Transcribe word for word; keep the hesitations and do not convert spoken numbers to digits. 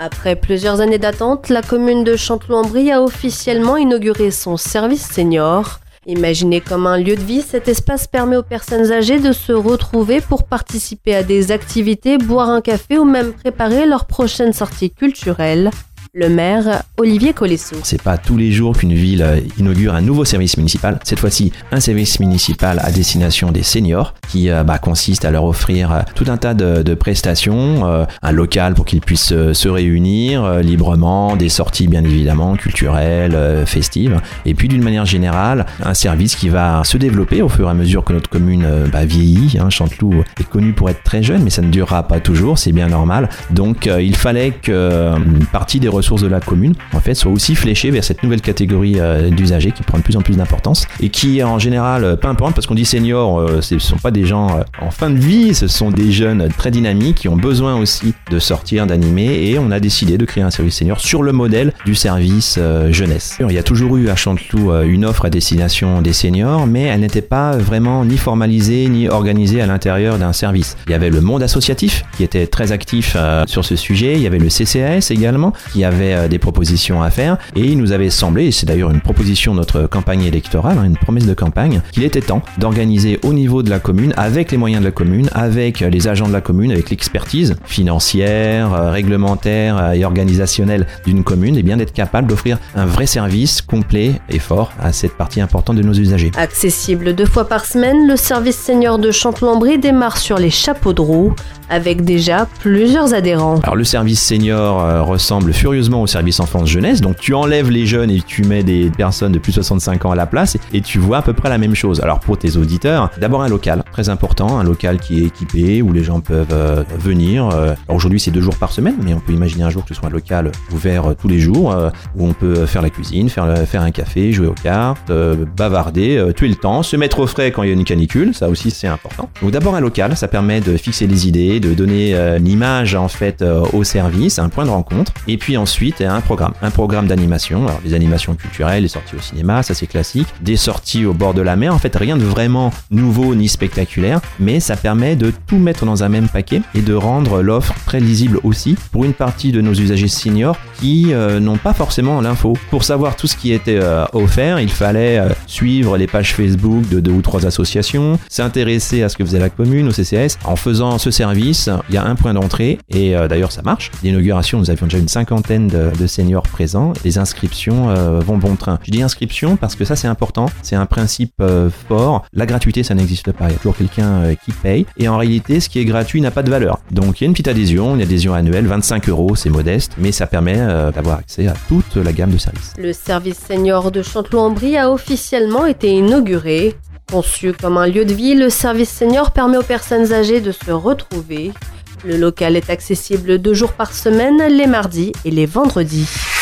Après plusieurs années d'attente, la commune de Chanteloup-en-Brie a officiellement inauguré son service senior. Imaginé comme un lieu de vie, cet espace permet aux personnes âgées de se retrouver pour participer à des activités, boire un café ou même préparer leur prochaine sortie culturelle. Le maire, Olivier Colessot. C'est pas tous les jours qu'une ville inaugure un nouveau service municipal. Cette fois-ci, un service municipal à destination des seniors qui euh, bah, consiste à leur offrir euh, tout un tas de, de prestations, euh, un local pour qu'ils puissent euh, se réunir euh, librement, des sorties bien évidemment culturelles, euh, festives, et puis d'une manière générale, un service qui va se développer au fur et à mesure que notre commune euh, bah, vieillit. Hein. Chanteloup est connu pour être très jeune, mais ça ne durera pas toujours, c'est bien normal. Donc euh, il fallait qu'une euh, partie des ressources de la commune en fait soit aussi fléchée vers cette nouvelle catégorie euh, d'usagers qui prend de plus en plus d'importance et qui est en général euh, peu importante parce qu'on dit seniors, euh, ce ne sont pas des gens euh, en fin de vie, ce sont des jeunes très dynamiques qui ont besoin aussi de sortir, d'animer, et on a décidé de créer un service senior sur le modèle du service euh, jeunesse. Il y a toujours eu à Chanteloup euh, une offre à destination des seniors, mais elle n'était pas vraiment ni formalisée ni organisée à l'intérieur d'un service. Il y avait le monde associatif qui était très actif euh, sur ce sujet, il y avait le C C A S également qui avait avait des propositions à faire, et il nous avait semblé, et c'est d'ailleurs une proposition de notre campagne électorale, hein, une promesse de campagne, qu'il était temps d'organiser au niveau de la commune, avec les moyens de la commune, avec les agents de la commune, avec l'expertise financière, réglementaire et organisationnelle d'une commune, et bien d'être capable d'offrir un vrai service complet et fort à cette partie importante de nos usagers. Accessible deux fois par semaine, le service senior de Chanteloup-en-Brie démarre sur les chapeaux de roue, avec déjà plusieurs adhérents. Alors le service senior euh, ressemble furieusement au service enfance-jeunesse, donc tu enlèves les jeunes et tu mets des personnes de plus de soixante-cinq ans à la place et tu vois à peu près la même chose. Alors pour tes auditeurs, d'abord un local, très important, un local qui est équipé où les gens peuvent euh, venir. Euh, alors aujourd'hui c'est deux jours par semaine, mais on peut imaginer un jour que ce soit un local ouvert euh, tous les jours, euh, où on peut faire la cuisine, faire, faire un café, jouer aux cartes, euh, bavarder, euh, tuer le temps, se mettre au frais quand il y a une canicule, ça aussi c'est important. Donc d'abord un local, ça permet de fixer les idées, de donner euh, l'image en fait euh, au service, un point de rencontre, et puis ensuite un programme, un programme d'animation, alors les animations culturelles, les sorties au cinéma, ça c'est classique, des sorties au bord de la mer, en fait rien de vraiment nouveau ni spectaculaire, mais ça permet de tout mettre dans un même paquet et de rendre l'offre très lisible aussi pour une partie de nos usagers seniors qui euh, n'ont pas forcément l'info. Pour savoir tout ce qui était euh, offert, il fallait euh, suivre les pages Facebook de deux ou trois associations, s'intéresser à ce que faisait la commune, au C C A S. En faisant ce service, il y a un point d'entrée et euh, d'ailleurs ça marche. L'inauguration, nous avions déjà une cinquantaine de, de seniors présents. Les inscriptions euh, vont bon train. Je dis inscription parce que ça c'est important, c'est un principe euh, fort. La gratuité ça n'existe pas, il y a toujours quelqu'un euh, qui paye et en réalité ce qui est gratuit n'a pas de valeur. Donc il y a une petite adhésion, une adhésion annuelle, vingt-cinq euros, c'est modeste, mais ça permet euh, d'avoir accès à toute la gamme de services. Le service senior de Chanteloup-en-Brie a officiellement été inauguré. Conçu comme un lieu de vie, le service senior permet aux personnes âgées de se retrouver. Le local est accessible deux jours par semaine, les mardis et les vendredis.